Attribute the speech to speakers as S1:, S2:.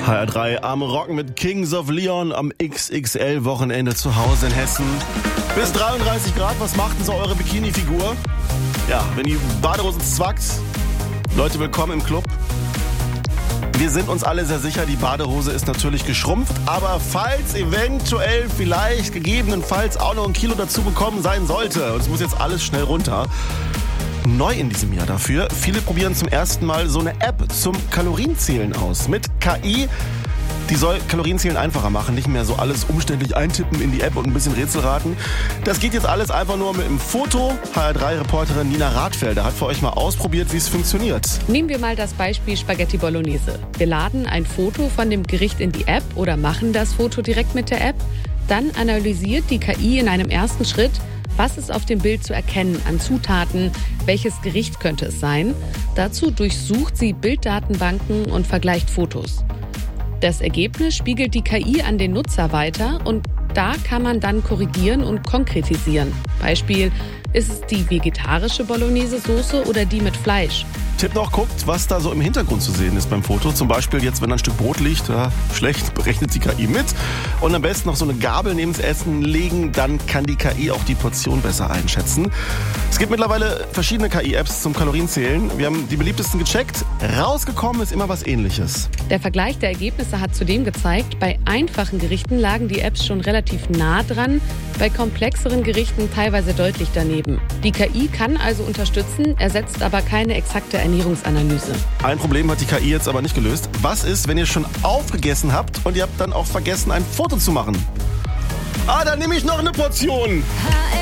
S1: HR3 am Rocken mit Kings of Leon am XXL-Wochenende zu Hause in Hessen. Bis 33 Grad, was macht denn so eure Bikini-Figur? Ja, wenn die Badehose zwackt, Leute, willkommen im Club. Wir sind uns alle sehr sicher, die Badehose ist natürlich geschrumpft, aber falls eventuell vielleicht gegebenenfalls auch noch ein Kilo dazu bekommen sein sollte, und es muss jetzt alles schnell runter, neu in diesem Jahr dafür, viele probieren zum ersten Mal so eine App zum Kalorienzählen aus. Mit KI, die soll Kalorienzählen einfacher machen, nicht mehr so alles umständlich eintippen in die App und ein bisschen Rätsel raten. Das geht jetzt alles einfach nur mit einem Foto. HR3-Reporterin Nina Rathfelder hat für euch mal ausprobiert, wie es funktioniert.
S2: Nehmen wir mal das Beispiel Spaghetti Bolognese. Wir laden ein Foto von dem Gericht in die App oder machen das Foto direkt mit der App. Dann analysiert die KI in einem ersten Schritt, was ist auf dem Bild zu erkennen an Zutaten, welches Gericht könnte es sein. Dazu durchsucht sie Bilddatenbanken und vergleicht Fotos. Das Ergebnis spiegelt die KI an den Nutzer weiter und da kann man dann korrigieren und konkretisieren. Beispiel, ist es die vegetarische Bolognese-Soße oder die mit Fleisch?
S1: Tipp noch, guckt, was da so im Hintergrund zu sehen ist beim Foto. Zum Beispiel jetzt, wenn ein Stück Brot liegt, ja, schlecht, berechnet die KI mit. Und am besten noch so eine Gabel neben das Essen legen, dann kann die KI auch die Portion besser einschätzen. Es gibt mittlerweile verschiedene KI-Apps zum Kalorienzählen. Wir haben die beliebtesten gecheckt. Rausgekommen ist immer was Ähnliches.
S2: Der Vergleich der Ergebnisse hat zudem gezeigt, bei einfachen Gerichten lagen die Apps schon relativ nah dran, bei komplexeren Gerichten teilweise deutlich daneben. Die KI kann also unterstützen, ersetzt aber keine exakte Ernährungsanalyse.
S1: Ein Problem hat die KI jetzt aber nicht gelöst. Was ist, wenn ihr schon aufgegessen habt und ihr habt dann auch vergessen, ein Foto zu machen? Dann nehme ich noch eine Portion.